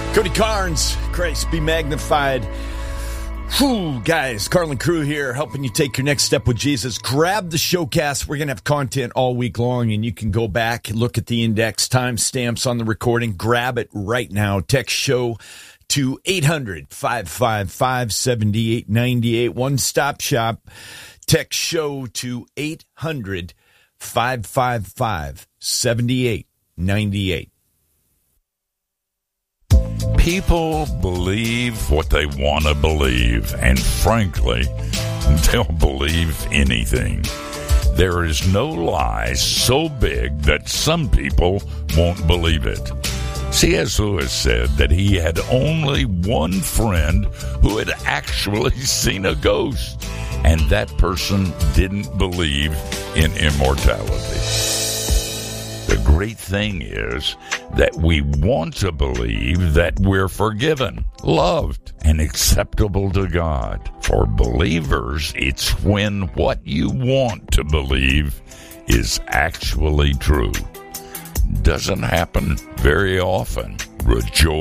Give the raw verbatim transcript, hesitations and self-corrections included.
Cody Carnes, Christ be magnified. Whew, guys, Carlin Crew here, helping you take your next step with Jesus. Grab the showcast. We're going to have content all week long, and you can go back, look at the index, timestamps on the recording. Grab it right now. Text show to eight hundred, five five five, seven eight nine eight. One-stop shop. Text show to eight hundred, five five five, seven eight nine eight. People believe what they want to believe, and frankly, they'll believe anything. There is no lie so big that some people won't believe it. C S Lewis said that he had only one friend who had actually seen a ghost, and that person didn't believe in immortality. The great thing is that we want to believe that we're forgiven, loved, and acceptable to God. For believers, it's when what you want to believe is actually true. Doesn't happen very often. Rejoice.